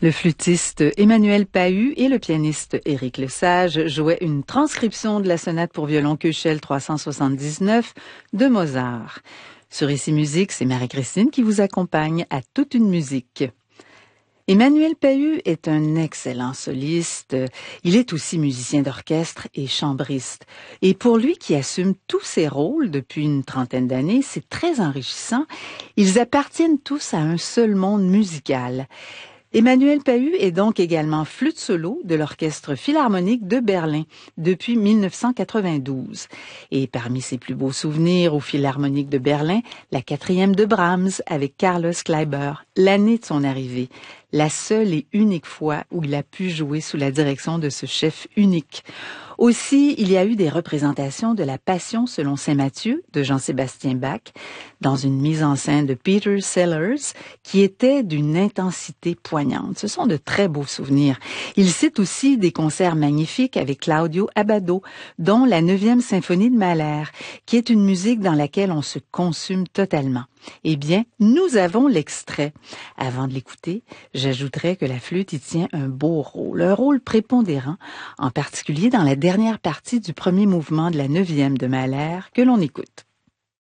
Le flûtiste Emmanuel Pahud et le pianiste Éric Lesage jouaient une transcription de la sonate pour violon Köchel 379 de Mozart. Sur Ici Musique, c'est Marie-Christine qui vous accompagne à toute une musique. Emmanuel Pahud est un excellent soliste. Il est aussi musicien d'orchestre et chambriste. Et pour lui qui assume tous ses rôles depuis une trentaine d'années, c'est très enrichissant. Ils appartiennent tous à un seul monde musical. Emmanuel Pahud est donc également flûte solo de l'Orchestre Philharmonique de Berlin depuis 1992. Et parmi ses plus beaux souvenirs au Philharmonique de Berlin, la 4e de Brahms avec Carlos Kleiber, l'année de son arrivée, la seule et unique fois où il a pu jouer sous la direction de ce chef unique. Aussi, il y a eu des représentations de la Passion selon saint Matthieu de Jean-Sébastien Bach dans une mise en scène de Peter Sellers qui était d'une intensité poignante. Ce sont de très beaux souvenirs. Il cite aussi des concerts magnifiques avec Claudio Abbado, dont la 9e symphonie de Mahler, qui est une musique dans laquelle on se consume totalement. Eh bien, nous avons l'extrait. Avant de l'écouter, j'ajouterais que la flûte y tient un beau rôle, un rôle prépondérant, en particulier dans la dernière partie du premier mouvement de la 9e de Mahler que l'on écoute.